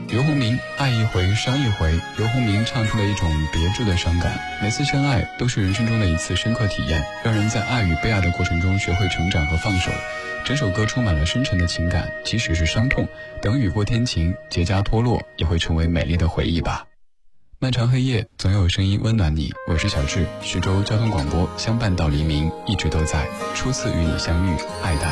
游鸿明爱一回伤一回，游鸿明唱出了一种别致的伤感。每次相爱都是人生中的一次深刻体验，让人在爱与被爱的过程中学会成长和放手。整首歌充满了深沉的情感，即使是伤痛，等雨过天晴，结痂脱落，也会成为美丽的回忆吧。漫长黑夜，总有声音温暖你。我是小智，徐州交通广播，相伴到黎明，一直都在。初次与你相遇，爱的